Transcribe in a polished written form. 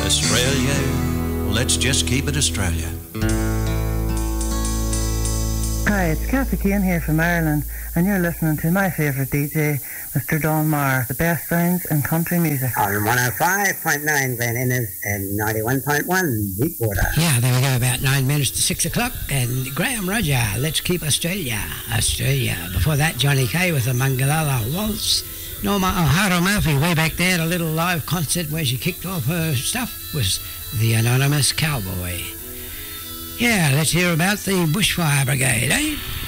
Australia, let's just keep it Australia. Hi, it's Kathy Keane here from Ireland, and you're listening to my favourite DJ, Mr. Don Marr, the best sounds in country music. On 105.9 Glen Innes and 91.1 Deepwater. Yeah, there we go, about 9 minutes to 6 o'clock, and Graham Roger, Let's Keep Australia, Australia. Before that, Johnny Kay with the Mangalala Waltz. Norma O'Hara Murphy, way back there at a little live concert where she kicked off her stuff, was the Anonymous Cowboy. Yeah, let's hear about the Bushfire Brigade, eh?